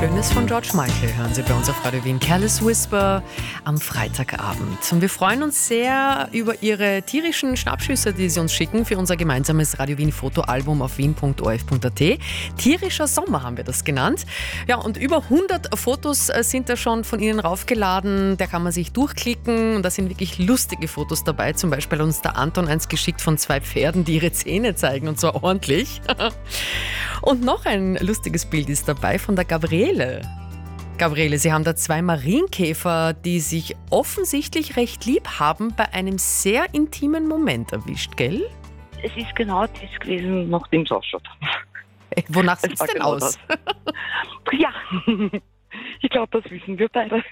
Schönes von George Michael hören Sie bei uns auf Radio Wien. Careless Whisper am Freitagabend. Und wir freuen uns sehr über Ihre tierischen Schnappschüsse, die Sie uns schicken für unser gemeinsames Radio Wien Fotoalbum auf wien.orf.at. Tierischer Sommer haben wir das genannt. Ja, und über 100 Fotos sind da schon von Ihnen raufgeladen. Da kann man sich durchklicken und da sind wirklich lustige Fotos dabei. Zum Beispiel hat uns der Anton eins geschickt von 2 Pferden, die ihre Zähne zeigen und zwar ordentlich. Und noch ein lustiges Bild ist dabei von der Gabriele. Gabriele, Sie haben da 2 Marienkäfer, die sich offensichtlich recht lieb haben, bei einem sehr intimen Moment erwischt, gell? Es ist genau das gewesen, nachdem es ausschaut. Wonach sieht es denn genau aus? Ja, ich glaube, das wissen wir beide.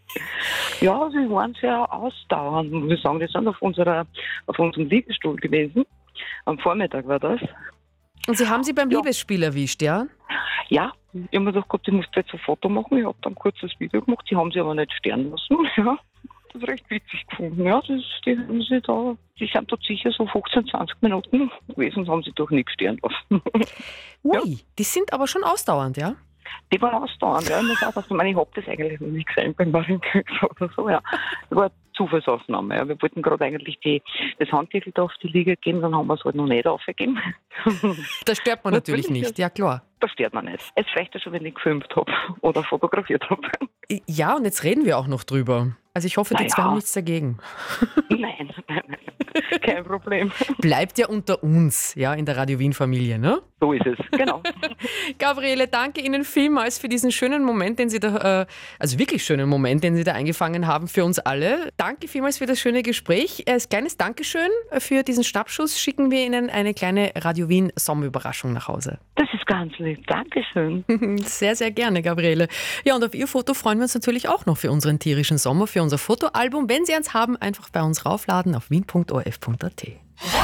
Ja, sie waren sehr ausdauernd, muss ich sagen. Die sind auf unserem Liegestuhl gewesen. Am Vormittag war das. Und Sie haben sie beim Liebesspiel erwischt, ja? Ja, ich habe mir gedacht, ich musste jetzt ein Foto machen. Ich habe dann kurz das Video gemacht. Die haben sie aber nicht sterben lassen. Ja, das ist recht witzig gefunden. Ja, die sind dort sicher so 15, 20 Minuten gewesen und haben sie doch nicht sterben lassen. Ui, Ja. die sind aber schon ausdauernd, ja? Die waren ausdauernd, ja. Ich meine, ich habe das eigentlich noch nicht gesehen beim Marienkäfer oder so, ja. Das war eine Zufallsaufnahme, ja. Wir wollten gerade eigentlich das Handtüchel da auf die Liege geben, dann haben wir es halt noch nicht aufgegeben. Das stört man natürlich nicht, ja klar. Das stört man nicht. Es reicht ja schon, wenn ich gefilmt habe oder fotografiert habe. Ja, und jetzt reden wir auch noch drüber. Also ich hoffe, die Naja. zwei haben nichts dagegen. Nein. Kein Problem. Bleibt ja unter uns, ja, in der Radio Wien-Familie, ne? So ist es, genau. Gabriele, danke Ihnen vielmals für diesen schönen Moment, den Sie da, also wirklich schönen Moment, den Sie da eingefangen haben für uns alle. Danke vielmals für das schöne Gespräch. Als kleines Dankeschön für diesen Schnappschuss schicken wir Ihnen eine kleine Radio Wien Sommerüberraschung nach Hause. Das ist ganz lieb. Dankeschön. Sehr, sehr gerne, Gabriele. Ja, und auf Ihr Foto freuen wir uns natürlich auch noch für unseren tierischen Sommer, für unser Fotoalbum. Wenn Sie eins haben, einfach bei uns raufladen auf wien.orf.at.